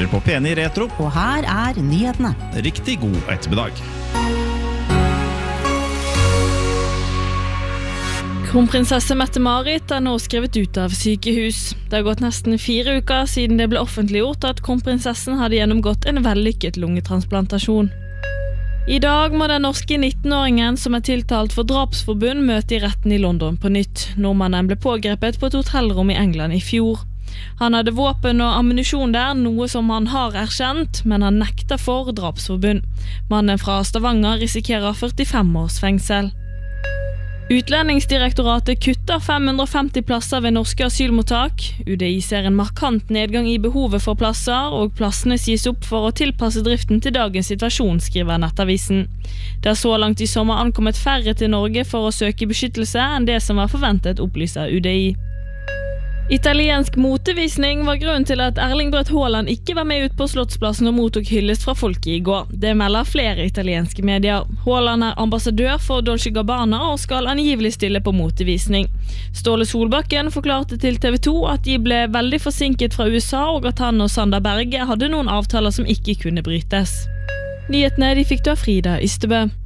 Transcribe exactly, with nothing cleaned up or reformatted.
hører på P ni Retro. Og her er nyhetene. Riktig god ettermiddag. Kronprinsesse Mette-Marit er nå skrevet ut av sykehus. Det har gått nesten fire uker siden det ble offentliggjort at kronprinsessen hadde gjennomgått en vellykket lungetransplantasjon. I dag må den norske nittenåringen som er tiltalt for drapsforbund møte i retten i London på nytt. Nordmannen ble pågrepet på et hotellrom i England i fjor. Han hadde våpen og ammunisjon der, noe som han har erkjent, men han nekter for drapsforbund. Mannen fra Stavanger risikerer førtifem års fengsel. Utlendingsdirektoratet kutter fem hundre og femti plasser ved norske asylmottak. U D I ser en markant nedgang i behovet for plasser, og plassene sies opp for å tilpasse driften til dagens situasjon, skriver Nettavisen. Det er så langt i sommer ankommet færre til Norge for å søke beskyttelse enn det som var forventet, opplyser U D I. Italiensk motevisning var grunnen til at Erling Braut Haaland ikke var med ut på Slottsplassen og mottok hyllest fra folket i går. Det melder flere italienske medier. Haaland er ambassadør for Dolce Gabbana og skal angivelig stille på motevisning. Ståle Solbakken forklarte til T V to at de ble veldig forsinket fra U S A, og at han og Sander Berge hadde noen avtaler som ikke kunne brytes. Nyhetene de fikk du av Frida Ystebø.